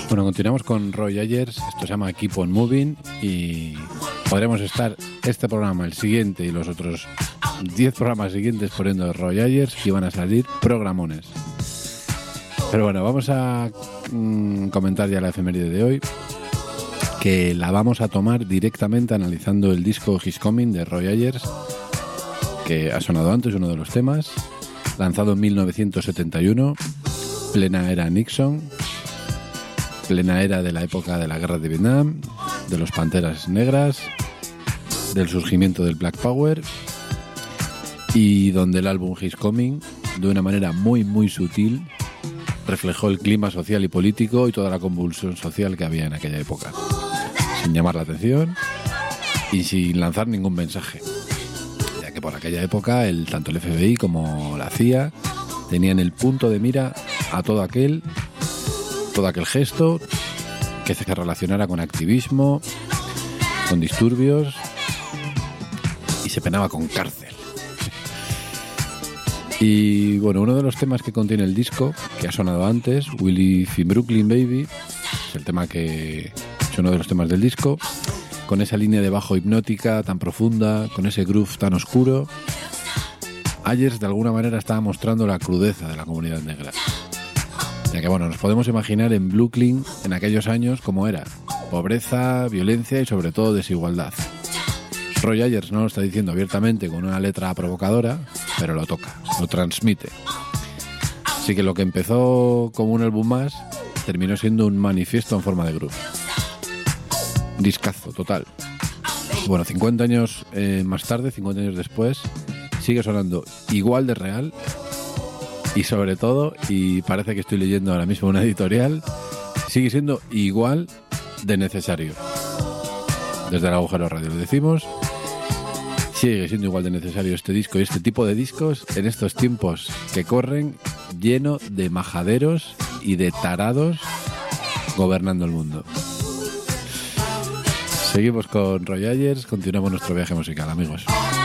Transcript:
Bueno, continuamos con Roy Ayers, esto se llama Keep on Moving y podremos estar este programa, el siguiente y los otros 10 programas siguientes poniendo Roy Ayers y van a salir programones. Pero bueno, vamos a comentar ya la efeméride de hoy, que la vamos a tomar directamente analizando el disco His Coming de Roy Ayers, que ha sonado antes, uno de los temas, lanzado en 1971, plena era Nixon, plena era de la época de la guerra de Vietnam, de los Panteras Negras, del surgimiento del Black Power, y donde el álbum His Coming, de una manera muy muy sutil, reflejó el clima social y político y toda la convulsión social que había en aquella época, sin llamar la atención y sin lanzar ningún mensaje, ya que por aquella época tanto el FBI como la CIA tenían el punto de mira a todo aquel gesto que se relacionara con activismo, con disturbios, y se penaba con cárcel. Y bueno, uno de los temas que contiene el disco, que ha sonado antes, We Live in Brooklyn Baby, es el tema que es uno de los temas del disco, con esa línea de bajo hipnótica tan profunda, con ese groove tan oscuro. Ayers de alguna manera estaba mostrando la crudeza de la comunidad negra, ya que bueno, nos podemos imaginar en Brooklyn en aquellos años cómo era: pobreza, violencia y sobre todo desigualdad. Roy Ayers no lo está diciendo abiertamente con una letra provocadora, pero lo toca, lo transmite. Así que lo que empezó como un álbum más terminó siendo un manifiesto en forma de groove. Discazo total. Bueno, 50 años más tarde, 50 años después, sigue sonando igual de real y sobre todo, y parece que estoy leyendo ahora mismo una editorial, sigue siendo igual de necesario. Desde el agujero radio lo decimos, sigue siendo igual de necesario este disco y este tipo de discos en estos tiempos que corren, lleno de majaderos y de tarados gobernando el mundo. Seguimos con Roy Ayers, continuamos nuestro viaje musical, amigos.